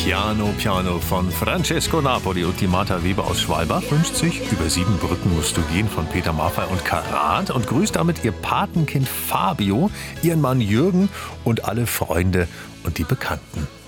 Piano, Piano von Francesco Napoli und die Martha Weber aus Schwalbach wünscht sich Über 7 Brücken musst du gehen von Peter Maffay und Karat und grüßt damit ihr Patenkind Fabio, ihren Mann Jürgen und alle Freunde und die Bekannten.